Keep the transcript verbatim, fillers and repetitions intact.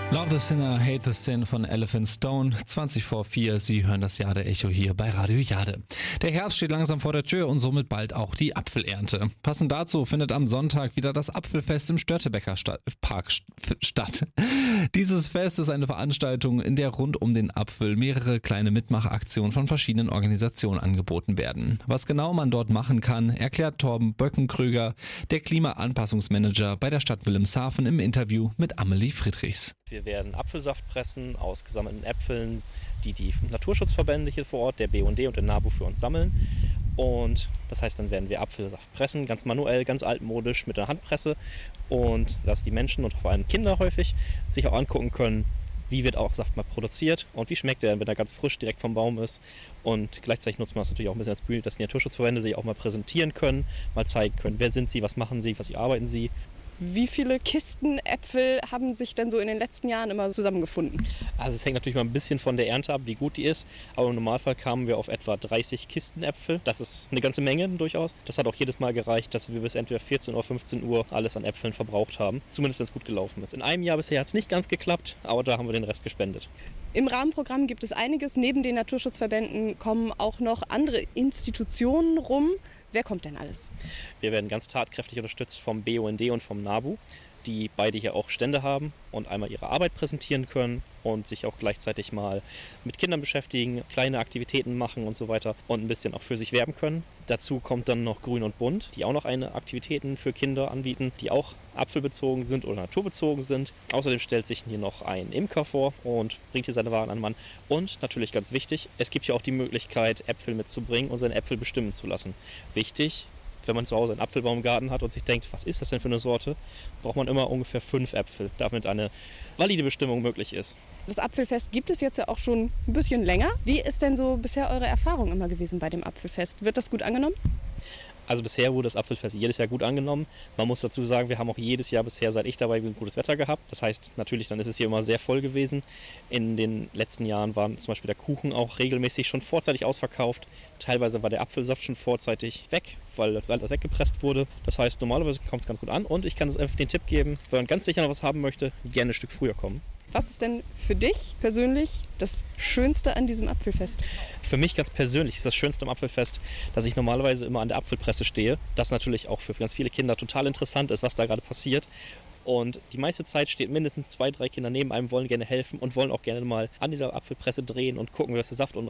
Love the Sinner, Hate the Sin von Elephant Stone, zwanzig vor vier. Sie hören das Jade Echo hier bei Radio Jade. Der Herbst steht langsam vor der Tür und somit bald auch die Apfelernte. Passend dazu findet am Sonntag wieder das Apfelfest im Störtebeker Stadt, Park statt. Dieses Fest ist eine Veranstaltung, in der rund um den Apfel mehrere kleine Mitmachaktionen von verschiedenen Organisationen angeboten werden. Was genau man dort machen kann, erklärt Torben Böckenkröger, der Klimaanpassungsmanager bei der Stadt Wilhelmshaven im Interview mit Amelie Friedrichs. Wir werden Apfelsaft pressen aus gesammelten Äpfeln, die die Naturschutzverbände hier vor Ort, der B U N D und der NABU für uns sammeln. Und das heißt, dann werden wir Apfelsaft pressen, ganz manuell, ganz altmodisch mit der Handpresse. Und dass die Menschen und vor allem Kinder häufig sich auch angucken können, wie wird auch Saft mal produziert und wie schmeckt der, wenn er ganz frisch direkt vom Baum ist. Und gleichzeitig nutzt man das natürlich auch ein bisschen als Bühne, dass die Naturschutzverbände sich auch mal präsentieren können, mal zeigen können, wer sind sie, was machen sie, was sie arbeiten sie. Wie viele Kisten Äpfel haben sich denn so in den letzten Jahren immer zusammengefunden? Also es hängt natürlich mal ein bisschen von der Ernte ab, wie gut die ist. Aber im Normalfall kamen wir auf etwa dreißig Kisten Äpfel. Das ist eine ganze Menge durchaus. Das hat auch jedes Mal gereicht, dass wir bis entweder vierzehn oder fünfzehn Uhr alles an Äpfeln verbraucht haben. Zumindest wenn es gut gelaufen ist. In einem Jahr bisher hat es nicht ganz geklappt, aber da haben wir den Rest gespendet. Im Rahmenprogramm gibt es einiges. Neben den Naturschutzverbänden kommen auch noch andere Institutionen rum. Wer kommt denn alles? Wir werden ganz tatkräftig unterstützt vom B U N D und vom NABU, die beide hier auch Stände haben und einmal ihre Arbeit präsentieren können und sich auch gleichzeitig mal mit Kindern beschäftigen, kleine Aktivitäten machen und so weiter und ein bisschen auch für sich werben können. Dazu kommt dann noch Grün und Bunt, die auch noch eine Aktivitäten für Kinder anbieten, die auch apfelbezogen sind oder naturbezogen sind. Außerdem stellt sich hier noch ein Imker vor und bringt hier seine Waren an den Mann. Und natürlich ganz wichtig, es gibt hier auch die Möglichkeit, Äpfel mitzubringen und seine Äpfel bestimmen zu lassen. Wichtig, wenn man zu Hause einen Apfelbaumgarten hat und sich denkt, was ist das denn für eine Sorte, braucht man immer ungefähr fünf Äpfel, damit eine valide Bestimmung möglich ist. Das Apfelfest gibt es jetzt ja auch schon ein bisschen länger. Wie ist denn so bisher eure Erfahrung immer gewesen bei dem Apfelfest? Wird das gut angenommen? Also bisher wurde das Apfelfest jedes Jahr gut angenommen. Man muss dazu sagen, wir haben auch jedes Jahr bisher, seit ich dabei bin, gutes Wetter gehabt. Das heißt natürlich, dann ist es hier immer sehr voll gewesen. In den letzten Jahren war zum Beispiel der Kuchen auch regelmäßig schon vorzeitig ausverkauft. Teilweise war der Apfelsaft schon vorzeitig weg, weil das weggepresst wurde. Das heißt, normalerweise kommt es ganz gut an. Und ich kann uns einfach den Tipp geben, wenn man ganz sicher noch was haben möchte, gerne ein Stück früher kommen. Was ist denn für dich persönlich das Schönste an diesem Apfelfest? Für mich ganz persönlich ist das Schönste am Apfelfest, dass ich normalerweise immer an der Apfelpresse stehe. Das natürlich auch für ganz viele Kinder total interessant ist, was da gerade passiert. Und die meiste Zeit steht mindestens zwei, drei Kinder neben einem, wollen gerne helfen und wollen auch gerne mal an dieser Apfelpresse drehen und gucken, was der Saft unten